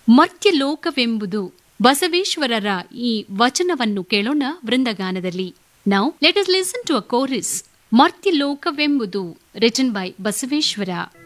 ಮರ್ತ್ಯಲೋಕವೆಂಬುದು ಬಸವೇಶ್ವರರ ಈ ವಚನವನ್ನು ಕೇಳೋಣ ವೃಂದಗಾನದಲ್ಲಿ. Now let us listen to a chorus. ಮರ್ತ್ಯಲೋಕವೆಂಬುದು written by Basaveshwara.